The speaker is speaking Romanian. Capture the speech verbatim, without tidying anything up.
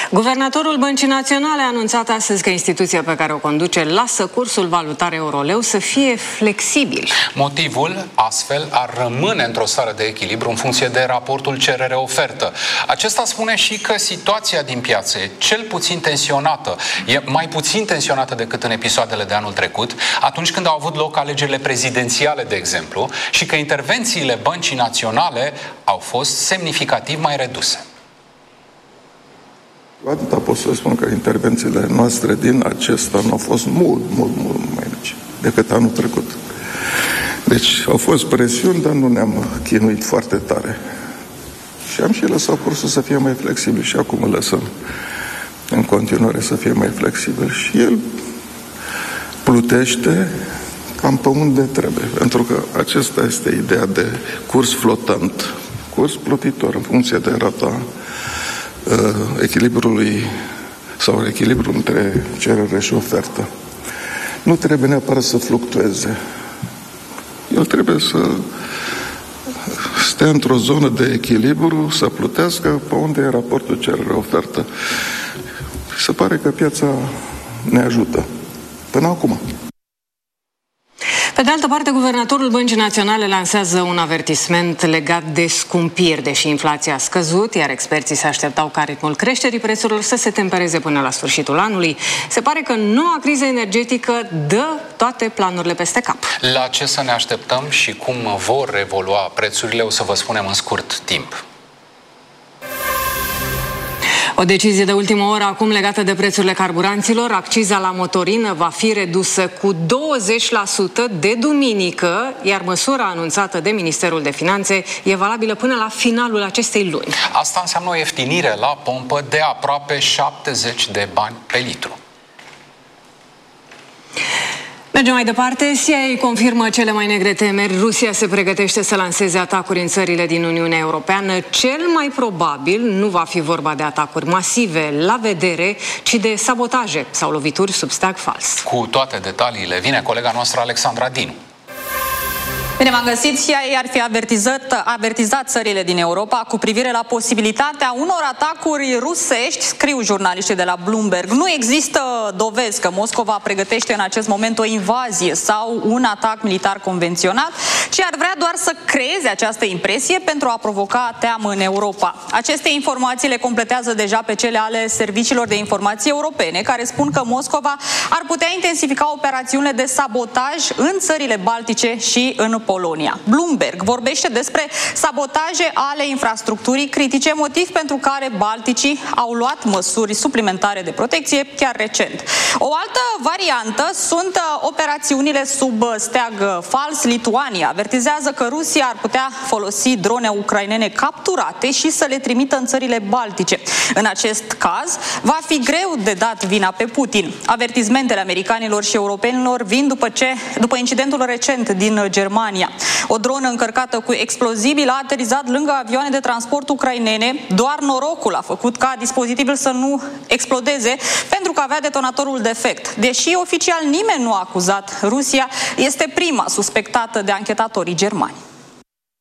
Guvernatorul Băncii Naționale a anunțat astăzi că instituția pe care o conduce lasă cursul valutar euro-leu să fie flexibil. Motivul, astfel, ar rămâne într-o stare de echilibru în funcție de raportul cerere-ofertă. Acesta spune și că situația din piață e cel puțin tensionată, e mai puțin tensionată decât în episoadele de anul trecut, atunci când au avut loc alegerile prezidențiale, de exemplu, și că intervențiile Băncii Naționale au fost semnificativ mai reduse. Atâta pot să spun că intervențiile noastre din acest an au fost mult, mult, mult mai mici decât anul trecut. Deci au fost presiuni, dar nu ne-am chinuit foarte tare. Și am și lăsat cursul să fie mai flexibil și acum îl lăsăm în continuare să fie mai flexibil. Și el plutește cam pe unde trebuie, pentru că acesta este ideea de curs flotant, curs plutitor în funcție de rata uh, echilibrului sau echilibrul între cerere și ofertă. Nu trebuie neapărat să fluctueze. El trebuie să stea într-o zonă de echilibru, să plutească pe unde e raportul cerere-ofertă. Se pare că piața ne ajută. Până acum. Pe de altă parte, guvernatorul Băncii Naționale lansează un avertisment legat de scumpiri, deși inflația a scăzut, iar experții se așteptau ca ritmul creșterii prețurilor să se tempereze până la sfârșitul anului. Se pare că noua criză energetică dă toate planurile peste cap. La ce să ne așteptăm și cum vor evolua prețurile, o să vă spunem în scurt timp. O decizie de ultimă oră acum legată de prețurile carburanților. Acciza la motorină va fi redusă cu douăzeci la sută de duminică, iar măsura anunțată de Ministerul de Finanțe e valabilă până la finalul acestei luni. Asta înseamnă o ieftinire la pompă de aproape șaptezeci de bani pe litru. Mergem mai departe. C I A confirmă cele mai negre temeri. Rusia se pregătește să lanseze atacuri în țările din Uniunea Europeană. Cel mai probabil nu va fi vorba de atacuri masive la vedere, ci de sabotaje sau lovituri sub steag fals. Cu toate detaliile vine colega noastră Alexandra Dinu. Bine v-am găsit. C I A ar fi avertizat, avertizat țările din Europa cu privire la posibilitatea unor atacuri rusești, scriu jurnaliștii de la Bloomberg. Nu există dovezi că Moscova pregătește în acest moment o invazie sau un atac militar convenționat, ci ar vrea doar să creeze această impresie pentru a provoca teamă în Europa. Aceste informații le completează deja pe cele ale serviciilor de informații europene, care spun că Moscova ar putea intensifica operațiunile de sabotaj în țările baltice și în Polonia. Bloomberg vorbește despre sabotaje ale infrastructurii critice, motiv pentru care balticii au luat măsuri suplimentare de protecție chiar recent. O altă variantă sunt operațiunile sub steag fals. Lituania avertizează că Rusia ar putea folosi drone ucrainene capturate și să le trimită în țările baltice. În acest caz, va fi greu de dat vina pe Putin. Avertizmentele americanilor și europenilor vin după ce, după incidentul recent din Germania. O dronă încărcată cu explozibili a aterizat lângă avioane de transport ucrainene. Doar norocul a făcut ca dispozitivul să nu explodeze, pentru că avea detonatorul defect. Deși oficial nimeni nu a acuzat Rusia, este prima suspectată de anchetatorii germani.